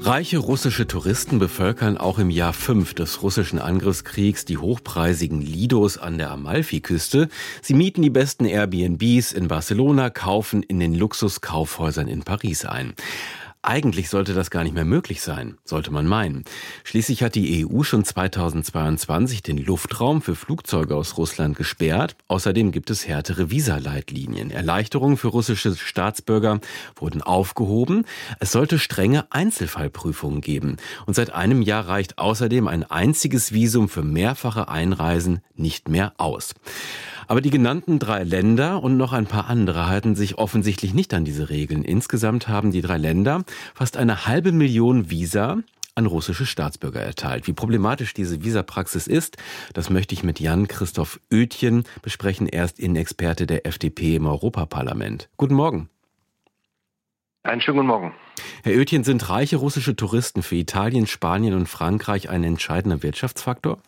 Reiche russische Touristen bevölkern auch im Jahr 5 des russischen Angriffskriegs die hochpreisigen Lidos an der Amalfiküste. Sie mieten die besten Airbnbs in Barcelona, kaufen in den Luxuskaufhäusern in Paris ein. Eigentlich sollte das gar nicht mehr möglich sein, sollte man meinen. Schließlich hat die EU schon 2022 den Luftraum für Flugzeuge aus Russland gesperrt. Außerdem gibt es härtere Visaleitlinien. Erleichterungen für russische Staatsbürger wurden aufgehoben. Es sollte strenge Einzelfallprüfungen geben. Und seit einem Jahr reicht außerdem ein einziges Visum für mehrfache Einreisen nicht mehr aus. Aber die genannten 3 Länder und noch ein paar andere halten sich offensichtlich nicht an diese Regeln. Insgesamt haben die 3 Länder fast 500.000 Visa an russische Staatsbürger erteilt. Wie problematisch diese Visapraxis ist, das möchte ich mit Jan-Christoph Oetjen besprechen. Er ist Innenexperte der FDP im Europaparlament. Guten Morgen. Einen schönen guten Morgen. Herr Oetjen, sind reiche russische Touristen für Italien, Spanien und Frankreich ein entscheidender Wirtschaftsfaktor?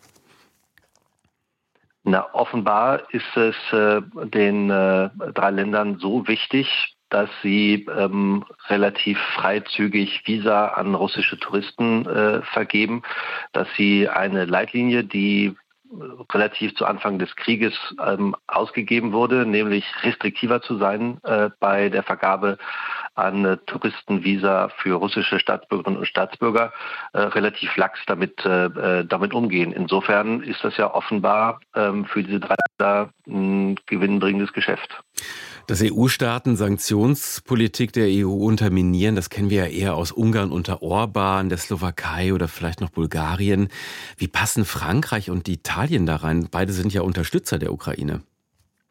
Na, offenbar ist es den 3 Ländern so wichtig, dass sie relativ freizügig Visa an russische Touristen vergeben, dass sie eine Leitlinie, die relativ zu Anfang des Krieges ausgegeben wurde, nämlich restriktiver zu sein bei der Vergabe an Touristenvisa für russische Staatsbürgerinnen und Staatsbürger, relativ lax damit umgehen. Insofern ist das ja offenbar für diese 3 Länder ein gewinnbringendes Geschäft. Dass EU-Staaten Sanktionspolitik der EU unterminieren, das kennen wir ja eher aus Ungarn unter Orban, der Slowakei oder vielleicht noch Bulgarien. Wie passen Frankreich und Italien da rein? Beide sind ja Unterstützer der Ukraine.